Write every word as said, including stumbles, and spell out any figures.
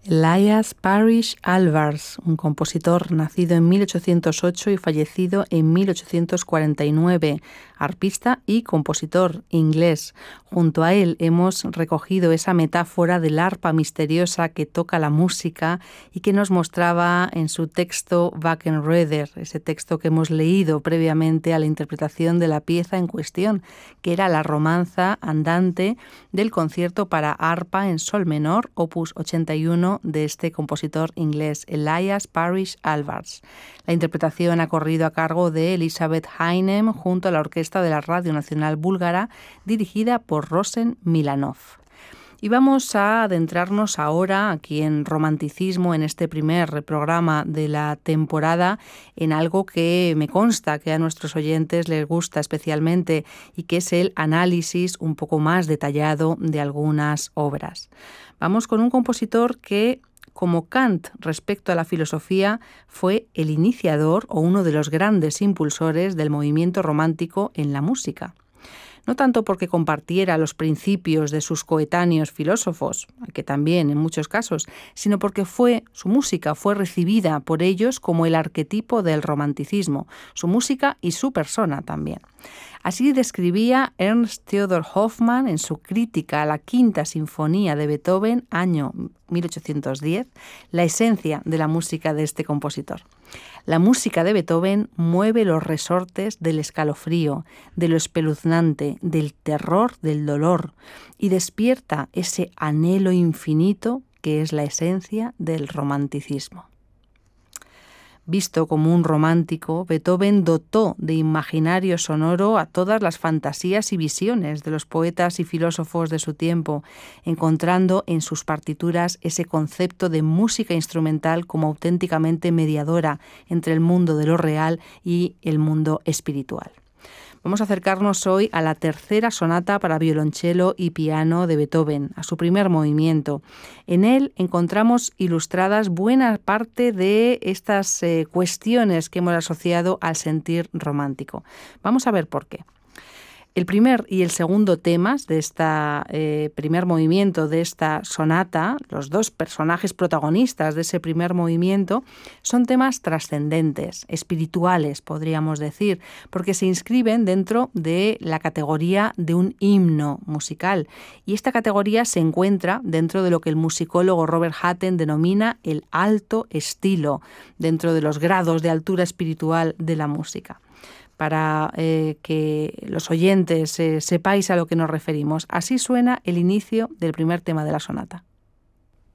Elias Parrish Alvars, un compositor nacido en mil ochocientos ocho y fallecido en mil ochocientos cuarenta y nueve, arpista y compositor inglés. Junto a él hemos recogido esa metáfora del arpa misteriosa que toca la música y que nos mostraba en su texto Wackenroeder, ese texto que hemos leído previamente a la interpretación de la pieza en cuestión, que era la romanza andante del concierto para arpa en sol menor, opus ochenta y uno, de este compositor inglés, Elias Parrish Alvars. La interpretación ha corrido a cargo de Elisabeth Heinem junto a la orquesta de la Radio Nacional Búlgara, dirigida por Rosen Milanov. Y vamos a adentrarnos ahora aquí en romanticismo, en este primer programa de la temporada, en algo que me consta que a nuestros oyentes les gusta especialmente y que es el análisis un poco más detallado de algunas obras. Vamos con un compositor que, como Kant respecto a la filosofía, fue el iniciador o uno de los grandes impulsores del movimiento romántico en la música. No tanto porque compartiera los principios de sus coetáneos filósofos, que también en muchos casos, sino porque fue, su música fue recibida por ellos como el arquetipo del romanticismo, su música y su persona también. Así describía Ernst Theodor Hoffmann en su crítica a la Quinta Sinfonía de Beethoven, año mil ochocientos diez, la esencia de la música de este compositor. La música de Beethoven mueve los resortes del escalofrío, de lo espeluznante, del terror, del dolor, y despierta ese anhelo infinito que es la esencia del romanticismo. Visto como un romántico, Beethoven dotó de imaginario sonoro a todas las fantasías y visiones de los poetas y filósofos de su tiempo, encontrando en sus partituras ese concepto de música instrumental como auténticamente mediadora entre el mundo de lo real y el mundo espiritual. Vamos a acercarnos hoy a la tercera sonata para violonchelo y piano de Beethoven, a su primer movimiento. En él encontramos ilustradas buena parte de estas eh, cuestiones que hemos asociado al sentir romántico. Vamos a ver por qué. El primer y el segundo temas de este eh, primer movimiento de esta sonata, los dos personajes protagonistas de ese primer movimiento, son temas trascendentes, espirituales, podríamos decir, porque se inscriben dentro de la categoría de un himno musical. Y esta categoría se encuentra dentro de lo que el musicólogo Robert Hatten denomina el alto estilo, dentro de los grados de altura espiritual de la música. Para eh, que los oyentes eh, sepáis a lo que nos referimos. Así suena el inicio del primer tema de la sonata.